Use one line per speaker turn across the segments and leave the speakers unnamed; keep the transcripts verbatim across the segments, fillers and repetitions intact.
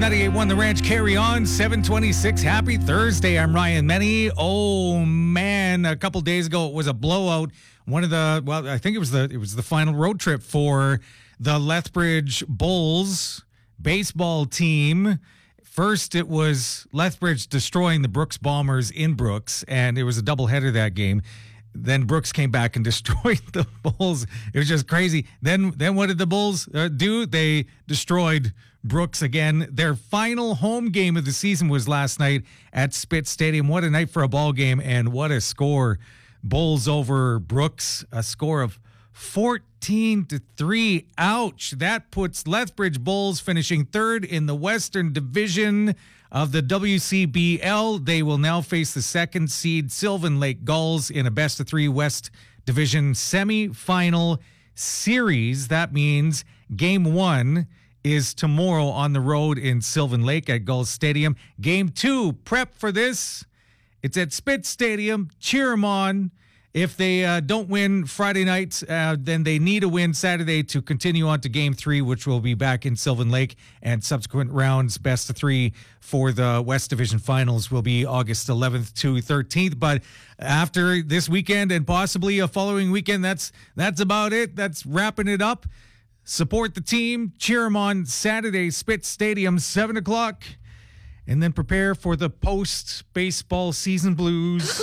ninety-eight one The Ranch, carry on, seven twenty-six. Happy Thursday. I'm Ryan Menny. Oh, man. A couple days ago, it was a blowout. One of the, well, I think it was the, it was the final road trip for the Lethbridge Bulls baseball team. First, it was Lethbridge destroying the Brooks Bombers in Brooks, and it was a doubleheader that game. Then Brooks came back and destroyed the Bulls. It was just crazy. Then, then what did the Bulls uh, do? They destroyed Brooks again. Their final home game of the season was last night at Spitz Stadium. What a night for a ball game, and what a score. Bulls over Brooks, a score of fourteen to three. Ouch. That puts Lethbridge Bulls finishing third in the Western Division of the W C B L. They will now face the second seed Sylvan Lake Gulls in a best of three West Division semi-final series. That means game one is tomorrow on the road in Sylvan Lake at Gulls Stadium. Game two, prep for this. It's at Spitz Stadium. Cheer them on. If they uh, don't win Friday night, uh, then they need a win Saturday to continue on to game three, which will be back in Sylvan Lake, and subsequent rounds, best of three for the West Division Finals will be August eleventh to thirteenth. But after this weekend and possibly a following weekend, that's that's about it. That's wrapping it up. Support the team. Cheer them on Saturday, Spitz Stadium, seven o'clock. And then prepare for the post-baseball season blues.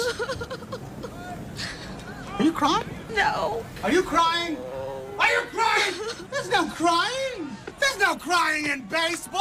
Are you crying?
No.
Are you crying? Are you crying? There's no crying. There's no crying in baseball.